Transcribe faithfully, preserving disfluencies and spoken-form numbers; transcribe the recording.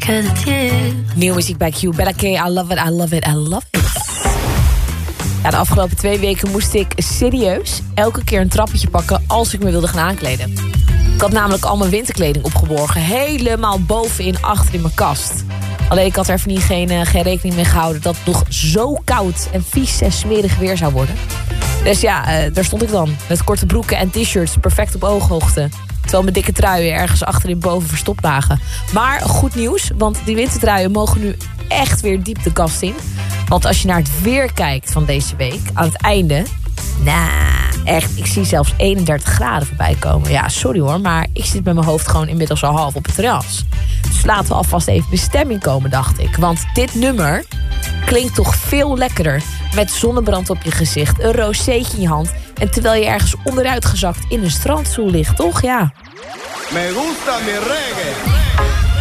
'cause it's you. Nieuwe muziek bij Q. Bella K, I love it, I love it, I love it. Ja, de afgelopen twee weken moest ik serieus elke keer een trappetje pakken als ik me wilde gaan aankleden. Ik had namelijk al mijn winterkleding opgeborgen. Helemaal bovenin, achter in mijn kast. Alleen ik had er even niet geen, uh, geen rekening mee gehouden dat het nog zo koud en vies en smerig weer zou worden. Dus ja, uh, daar stond ik dan. Met korte broeken en t-shirts, perfect op ooghoogte. Terwijl mijn dikke truien ergens achterin boven verstopt lagen. Maar goed nieuws, want die wintertruien mogen nu echt weer diep de kast in. Want als je naar het weer kijkt van deze week, aan het einde... Nou, echt, ik zie zelfs eenendertig graden voorbij komen. Ja, sorry hoor, maar ik zit met mijn hoofd gewoon inmiddels al half op het terras. Dus laten we alvast even in stemming komen, dacht ik. Want dit nummer klinkt toch veel lekkerder. Met zonnebrand op je gezicht, een rozeetje in je hand... en terwijl je ergens onderuit gezakt in een strandstoel ligt, toch? Ja. Me gusta mi reggae.